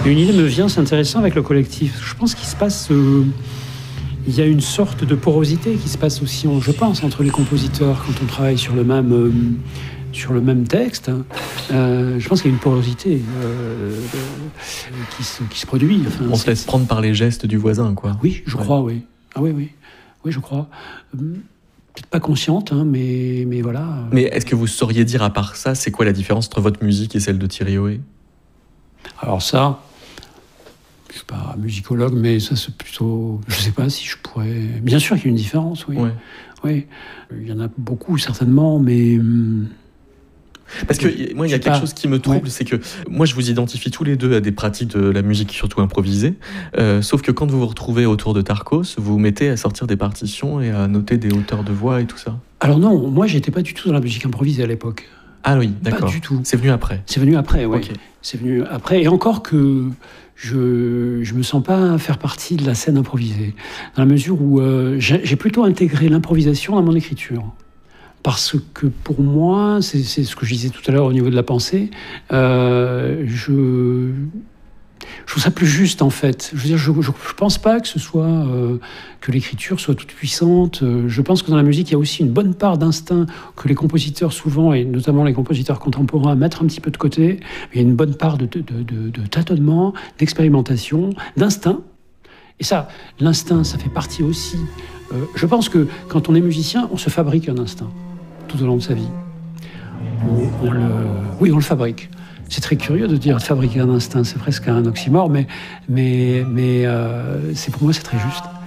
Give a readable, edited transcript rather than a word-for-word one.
Et une idée me vient, c'est intéressant avec le collectif. Je pense qu'il se passe... il y a une sorte de porosité qui se passe aussi, je pense, entre les compositeurs quand on travaille sur le même texte. Je pense qu'il y a une porosité qui se produit. Enfin, on se laisse prendre par les gestes du voisin, quoi. Oui, je crois, oui. Ah oui, je crois. Peut-être pas consciente, hein, mais voilà. Mais est-ce que vous sauriez dire, à part ça, c'est quoi la différence entre votre musique et celle de Thierry Hoé ? Alors ça, je suis pas musicologue, mais ça c'est plutôt... Je sais pas si je pourrais... Bien sûr qu'il y a une différence, oui. Ouais. Oui. Il y en a beaucoup, certainement, mais... Parce que moi, il y a quelque chose qui me trouble, c'est que moi, je vous identifie tous les deux à des pratiques de la musique surtout improvisée, sauf que quand vous vous retrouvez autour de Tarkos, vous vous mettez à sortir des partitions et à noter des hauteurs de voix et tout ça. Alors non, moi, j'étais pas du tout dans la musique improvisée à l'époque. Ah oui, d'accord. Pas du tout. C'est venu après. C'est venu après, oui. Okay. C'est venu après, et encore que je me sens pas faire partie de la scène improvisée, dans la mesure où j'ai plutôt intégré l'improvisation dans mon écriture. Parce que pour moi, c'est ce que je disais tout à l'heure au niveau de la pensée, je trouve ça plus juste en fait. Je veux dire, je pense pas que ce soit que l'écriture soit toute puissante. Je pense que dans la musique, il y a aussi une bonne part d'instinct que les compositeurs souvent, et notamment les compositeurs contemporains, mettent un petit peu de côté. Il y a une bonne part de tâtonnement, d'expérimentation, d'instinct. Et ça, l'instinct, ça fait partie aussi. Je pense que quand on est musicien, on se fabrique un instinct tout au long de sa vie. On le fabrique. C'est très curieux de dire fabriquer un instinct, c'est presque un oxymore, mais pour moi c'est très juste.